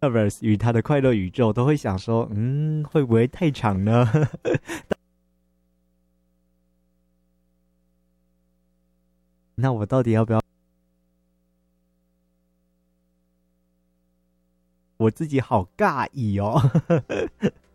Universe 与他的快乐宇宙都会想说，会不会太长呢？那我到底要不要？我自己好尬意哦。